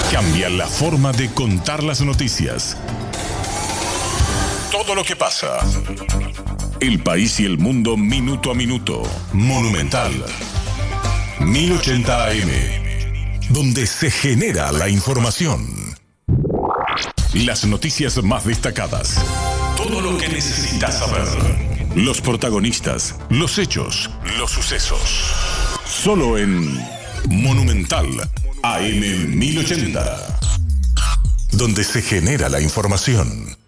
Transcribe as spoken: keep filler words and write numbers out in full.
Cambia la forma de contar las noticias. Todo lo que pasa. El país y el mundo minuto a minuto. Monumental. mil ochenta A M. Donde se genera la información. Las noticias más destacadas. Todo lo que necesitas saber. Los protagonistas, los hechos, los sucesos. Solo en Monumental A M mil ochenta. Donde se genera la información.